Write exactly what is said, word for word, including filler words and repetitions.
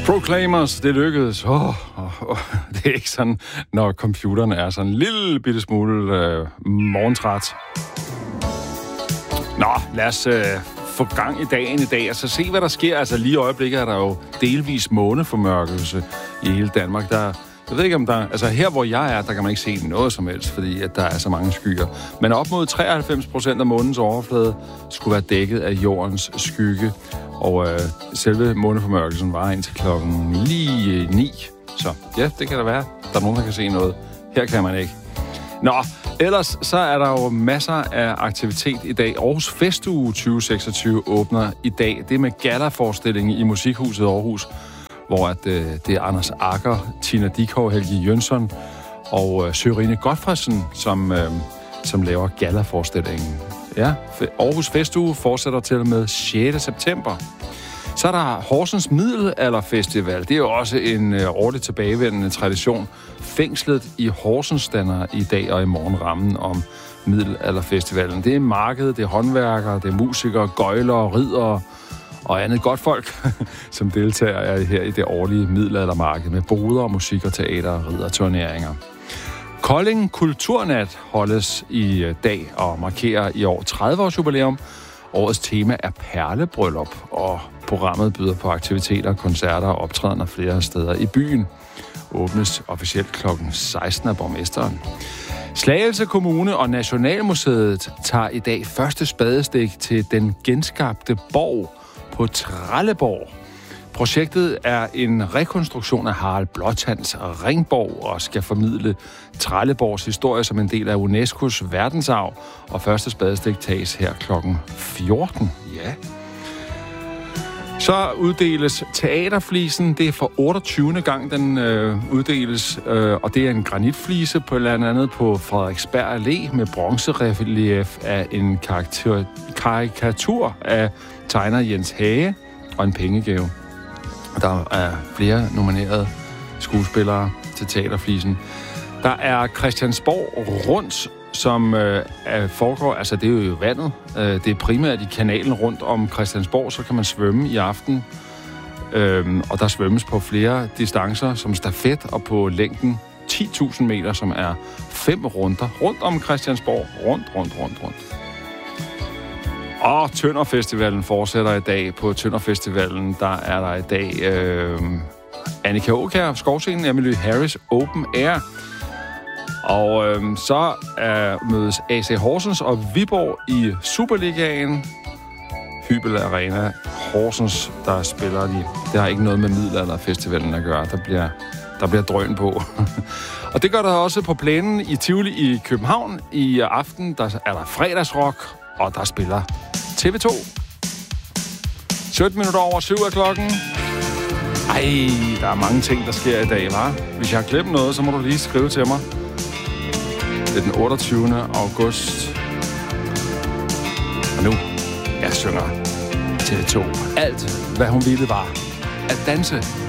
Proclaimers, det lykkedes. Oh, oh, oh. Det er ikke sådan, når computeren er sådan en lille bitte smule øh, morgentræt. Nå, lad os øh, få gang i dagen i dag. Altså se, hvad der sker. Altså lige i øjeblikket er der jo delvis måneformørkelse i hele Danmark. Der, jeg ved ikke, om der... Altså her, hvor jeg er, der kan man ikke se noget som helst, fordi at der er så mange skyer. Men op mod treoghalvfems procent af månens overflade skulle være dækket af jordens skygge. Og øh, selve måneformørkelsen var indtil klokken lige øh, ni. Så ja, det kan der være. Der er nogen, der kan se noget. Her kan man ikke. Nå, ellers så er der jo masser af aktivitet i dag. Aarhus Festuge tyve seksogtyve åbner i dag. Det er med gala-forestillingen i Musikhuset Aarhus, hvor at, øh, det er Anders Agger, Tina Dickow, Helge Jønsson og øh, Sørine Godfredsen, som, øh, som laver gala-forestillingen. Ja, Aarhus Festuge fortsætter til og med sjette september. Så er der Horsens Middelalderfestival. Det er jo også en øh, årligt tilbagevendende tradition. Fængslet i Horsens danner i dag og i morgen rammen om Middelalderfestivalen. Det er marked, det er håndværkere, det er musikere, gøjlere, riddere og andet godt folk, som deltager her i det årlige middelaldermarked med boder, musik og teater og ridderturneringer. Kolding Kulturnat holdes i dag og markerer i år tredive års jubilæum. Årets tema er perlebryllup, og programmet byder på aktiviteter, koncerter og optrædener flere steder i byen. Åbnes officielt klokken seksten af borgmesteren. Slagelse Kommune og Nationalmuseet tager i dag første spadestik til den genskabte borg på Trelleborg. Projektet er en rekonstruktion af Harald Blåtands ringborg og skal formidle Trelleborgs historie som en del af UNESCO's verdensarv. Og første spadestik tages her klokken fjorten. Ja. Så uddeles teaterflisen. Det er for otteogtyvende gang, den øh, uddeles. Øh, og det er en granitflise på blandt andet på Frederiksberg Allé med bronzerelief af en karakter, karikatur af tegner Jens Hage og en pengegave. Der er flere nominerede skuespillere til teaterflisen. Der er Christiansborg Rundt, som øh, foregår, altså det er jo vandet. Øh, det er primært i kanalen rundt om Christiansborg, så kan man svømme i aften. Øh, og der svømmes på flere distancer, som stafet og på længden ti tusind meter, som er fem runder rundt om Christiansborg. Rundt, rundt, rundt, rundt. Og Tønderfestivalen fortsætter i dag. På Tønderfestivalen, der er der i dag øh, Annika Aakjær, Skovscenen, Emily Harris, Open Air. Og øh, så øh, mødes A C Horsens og Viborg i Superligaen. Hybel Arena Horsens, der spiller de. Det har ikke noget med Middelalderfestivalen at gøre. Der bliver, der bliver drøn på. Og det gør der også på plænen i Tivoli i København. I aften der er der fredagsrock, og der spiller T V to. sytten minutter over syv af klokken. Ej, der er mange ting, der sker i dag, hva'? Hvis jeg har glemt noget, så må du lige skrive til mig. Det er den otteogtyvende august. Og nu, jeg synger T V to. Alt, hvad hun ville, var at danse.